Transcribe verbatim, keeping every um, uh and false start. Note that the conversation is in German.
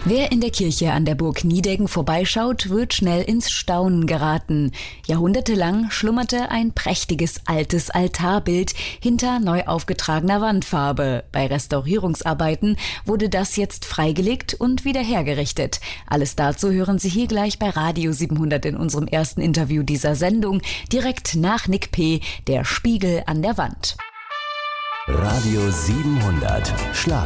Wer in der Kirche an der Burg Nideggen vorbeischaut, wird schnell ins Staunen geraten. Jahrhundertelang schlummerte ein prächtiges altes Altarbild hinter neu aufgetragener Wandfarbe. Bei Restaurierungsarbeiten wurde das jetzt freigelegt und wieder hergerichtet. Alles dazu hören Sie hier gleich bei Radio siebenhundert in unserem ersten Interview dieser Sendung, direkt nach Nick P., der Spiegel an der Wand. Radio siebenhundert Schlag